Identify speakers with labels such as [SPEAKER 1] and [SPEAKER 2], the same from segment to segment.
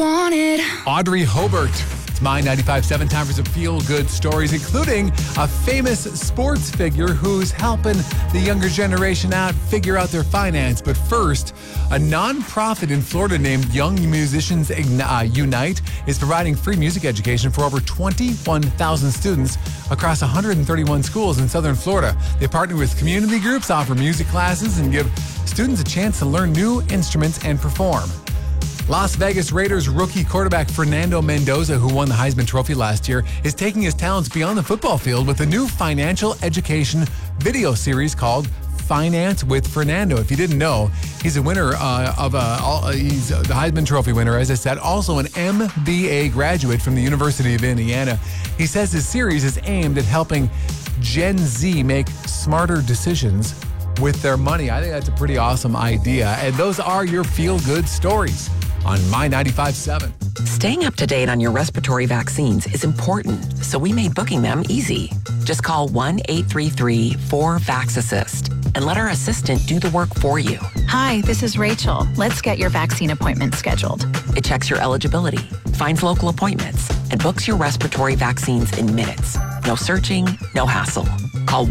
[SPEAKER 1] wanted.
[SPEAKER 2] Audrey Hobart. It's My 95.7, time for some feel-good stories, including a famous sports figure who's helping the younger generation out figure out their finance. But first, a non-profit in Florida named Young Musicians Unite is providing free music education for over 21,000 students across 131 schools in Southern Florida. They partner with community groups, offer music classes, and give students a chance to learn new instruments and perform. Las Vegas Raiders rookie quarterback Fernando Mendoza, who won the Heisman Trophy last year, is taking his talents beyond the football field with a new financial education video series called Finance with Fernando. If you didn't know, he's a winner he's the Heisman Trophy winner, as I said, also an MBA graduate from the University of Indiana. He says his series is aimed at helping Gen Z make smarter decisions with their money. I think that's a pretty awesome idea. And those are your feel-good stories on My 95.7.
[SPEAKER 3] Staying up to date on your respiratory vaccines is important, so we made booking them easy. Just call 1-833-4VAX-ASSIST and let our assistant do the work for you.
[SPEAKER 4] Hi, this is Rachel. Let's get your vaccine appointment scheduled.
[SPEAKER 3] It checks your eligibility, finds local appointments, and books your respiratory vaccines in minutes. No searching, no hassle. Call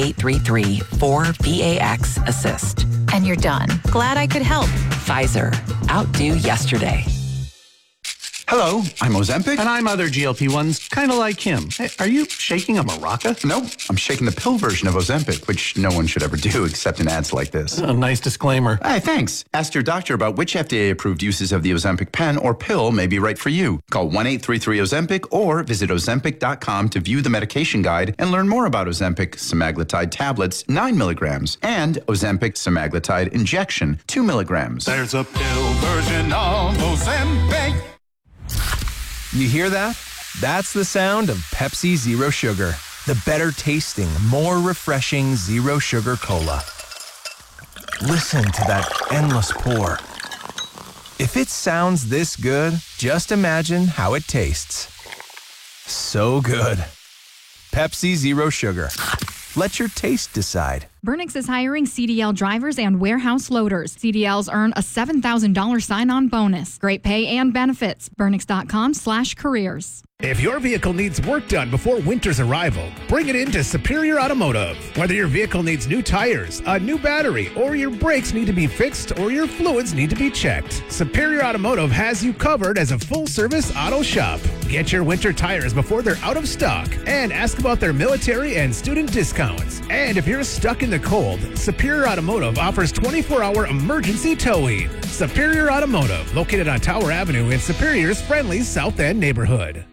[SPEAKER 3] 1-833-4VAX-ASSIST.
[SPEAKER 4] And you're done. Glad I could help.
[SPEAKER 3] Pfizer. Outdo yesterday.
[SPEAKER 5] Hello, I'm Ozempic.
[SPEAKER 6] And I'm other GLP-1s, kind of like him. Hey, are you shaking a maraca?
[SPEAKER 5] Nope, I'm shaking the pill version of Ozempic, which no one should ever do except in ads like this.
[SPEAKER 6] A nice disclaimer.
[SPEAKER 5] Hey, thanks. Ask your doctor about which FDA-approved uses of the Ozempic pen or pill may be right for you. Call 1-833-OZEMPIC or visit Ozempic.com to view the medication guide and learn more about Ozempic semaglutide tablets, 9 milligrams, and Ozempic semaglutide injection, 2 milligrams.
[SPEAKER 7] There's a pill version of Ozempic.
[SPEAKER 8] You hear that? That's the sound of Pepsi Zero Sugar. The better tasting, more refreshing Zero Sugar Cola. Listen to that endless pour. If it sounds this good, just imagine how it tastes. So good. Pepsi Zero Sugar. Let your taste decide.
[SPEAKER 9] Burnix is hiring CDL drivers and warehouse loaders. CDLs earn a $7,000 sign-on bonus. Great pay and benefits. Burnix.com/careers.
[SPEAKER 10] If your vehicle needs work done before winter's arrival, bring it into Superior Automotive. Whether your vehicle needs new tires, a new battery, or your brakes need to be fixed or your fluids need to be checked, Superior Automotive has you covered as a full-service auto shop. Get your winter tires before they're out of stock and ask about their military and student discounts. And if you're stuck in the cold, Superior Automotive offers 24-hour emergency towing. Superior Automotive, located on Tower Avenue in Superior's friendly South End neighborhood.